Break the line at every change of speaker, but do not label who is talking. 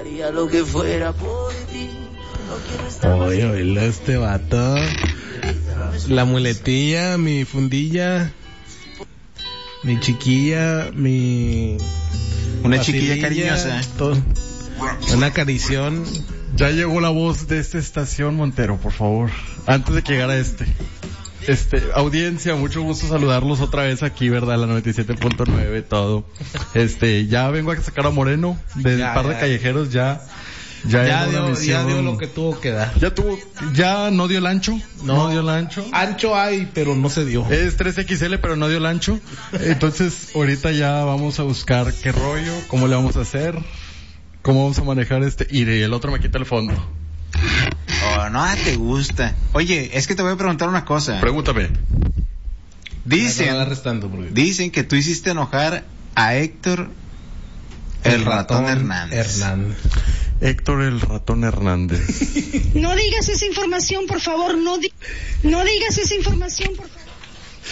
Haría lo que fuera por ti.
Oye, este vato. La muletilla, mi fundilla, mi chiquilla, mi...
Una chiquilla cariñosa.
Todo. Una carición.
Ya llegó la voz de esta estación, Montero, por favor. Antes de que llegara audiencia, mucho gusto saludarlos otra vez aquí, ¿verdad? La 97.9, todo. Ya vengo a sacar a Moreno del par de callejeros, ya
dio lo que tuvo que dar.
Ya no dio el ancho. No dio el ancho.
Ancho hay, pero no se dio.
Es 3XL, pero no dio el ancho. Entonces, ahorita ya vamos a buscar qué rollo, cómo le vamos a hacer, cómo vamos a manejar y el otro me quita el fondo.
Oh, no te gusta. Oye, es que te voy a preguntar una cosa.
Pregúntame.
Dicen que tú hiciste enojar a Héctor el ratón Hernández.
Héctor el ratón Hernández.
No digas esa información, por favor. No digas esa información, por favor.